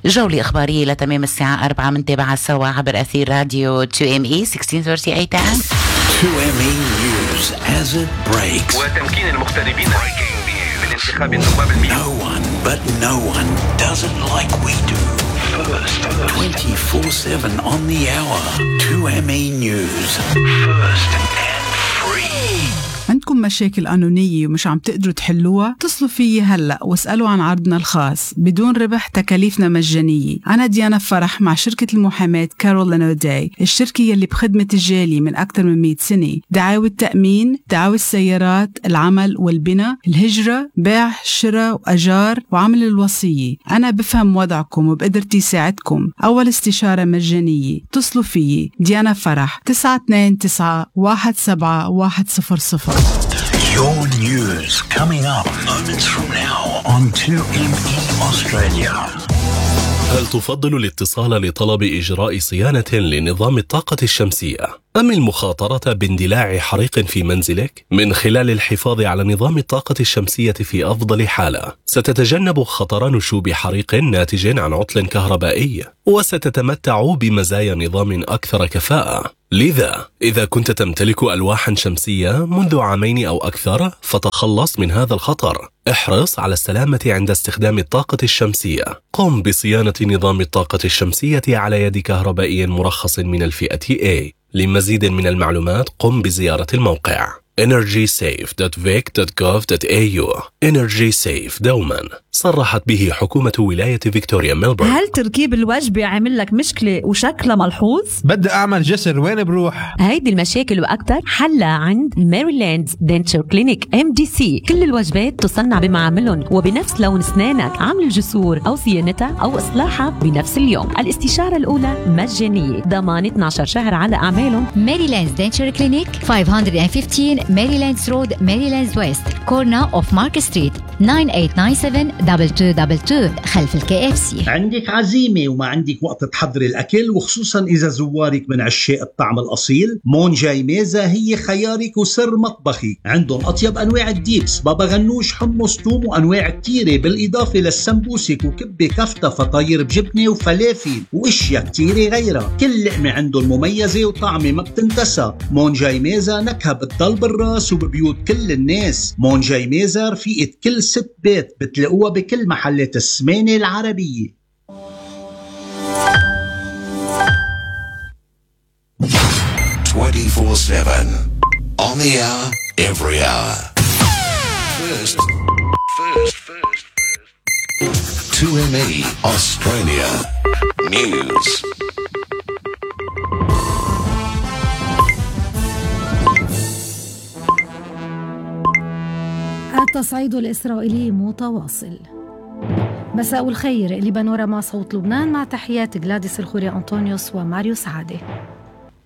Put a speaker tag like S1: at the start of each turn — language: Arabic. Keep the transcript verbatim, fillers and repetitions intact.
S1: جولة إخبارية لتمام الساعة أربعة منتابعة سوا عبر أثير راديو تو إم إي ستة عشر ثلاثين إيه ام.
S2: تو إم إي News as it breaks.
S3: وتمكين المغتربين من انتخاب النواب المئة.
S2: No one but no one does it like we do. First, twenty-four seven on the hour. تو إم إي News. First and free.
S4: عندكم مشاكل قانونية ومش عم تقدروا تحلوها؟ اتصلوا فيي هلأ واسألوا عن عرضنا الخاص بدون ربح، تكاليفنا مجانية. أنا ديانا فرح مع شركة المحاماة كارول لانوداي، الشركة يلي بخدمة الجالية من أكثر من مئة سنة. دعاوى التأمين، دعاوى السيارات، العمل والبناء، الهجرة، بيع، شراء وأجار، وعمل الوصية. أنا بفهم وضعكم وبقدرتي ساعدكم. أول استشارة مجانية. اتصلوا فيي ديانا فرح تسعة اثنين تسعة واحد سبعة واحد صفر صفر.
S2: Your news coming up moments from now on تو إم إي Australia.
S5: هل تفضل الاتصال لطلب إجراء صيانة لنظام الطاقة الشمسية أم المخاطرة باندلاع حريق في منزلك؟ من خلال الحفاظ على نظام الطاقة الشمسية في أفضل حالة، ستتجنب خطر نشوب حريق ناتج عن عطل كهربائي، وستتمتع بمزايا نظام أكثر كفاءة. لذا إذا كنت تمتلك ألواحا شمسية منذ عامين أو أكثر فتخلص من هذا الخطر. احرص على السلامة عند استخدام الطاقة الشمسية. قم بصيانة نظام الطاقة الشمسية على يد كهربائي مرخص من الفئة A. لمزيد من المعلومات قم بزيارة الموقع energy safe dot vic dot gov dot a u. Energy Safe دوما صرحت به حكومة ولاية فيكتوريا ميلبورن.
S6: هل تركيب الوجبة عمل لك مشكلة وشكلها ملحوظ؟
S7: بدي أعمل جسر، وين بروح؟
S6: هيدي المشاكل وأكثر حلها عند ماريلاند دنتشر كلينيك إم دي سي. كل الوجبات تصنع بمعاملهم وبنفس لون أسنانك. عمل الجسور أو صيانتها أو إصلاحها بنفس اليوم. الاستشارة الأولى مجانية، ضمان اثني عشر شهر على أعمالهم.
S8: ماريلاند دنتشر كلينيك خمسمية وخمستاشر ماريلاندز رود، ماريلاندز ويست، كورنا اوف مارك ستريت، تسعة ثمانية تسعة سبعة اثنين اثنين اثنين اثنين خلف الكي اف سي.
S9: عندك عزيمة وما عندك وقت تحضري الأكل، وخصوصا إذا زوارك من عشاق الطعم الأصيل، مون جاي ميزة هي خيارك وسر مطبخي. عندهم أطيب أنواع الديبس، بابا غنوش، حمص، توم، وأنواع كتيرة، بالإضافة للسمبوسك وكبة كفتة، فطاير بجبنة وفلافل وإشياء كتيرة غيرها. كل لقمة عندهم مميزة وطعمة ما بتنتسى. مون جاي ميزة نكهة بتضل بالراس وببيوت كل الناس. مون جاي ميزة رفيقة كل ست بيت، بتلاقوها بكل محلات السمانة العربية.
S2: twenty-four seven on the hour, every hour. First, first, first, first. تو إم إي Australia News.
S10: التصعيد الإسرائيلي متواصل. مساء الخير، لبانوراما صوت لبنان، مع تحيات غلاديس الخوري أنطونيوس وماريو سعادة.